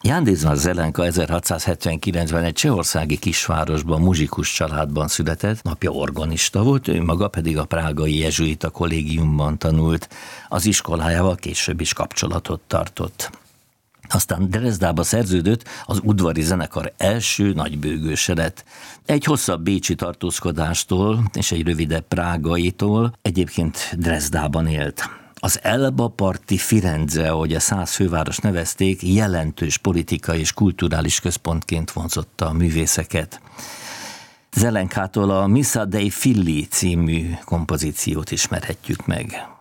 Jándézmar Zelenka 1679-ben egy csehországi kisvárosban, muzsikus családban született, apja organista volt, ő maga pedig a prágai jezsuita kollégiumban tanult, az iskolájával később is kapcsolatot tartott. Aztán Drezdába szerződött, az udvari zenekar első nagybőgőse lett. Egy hosszabb bécsi tartózkodástól és egy rövidebb prágaitól egyébként Drezdában élt. Az Elba parti Firenze, ahogy a 100 főváros nevezték, jelentős politikai és kulturális központként vonzotta a művészeket. Zelenkától a Missa dei Figli című kompozíciót ismerhetjük meg.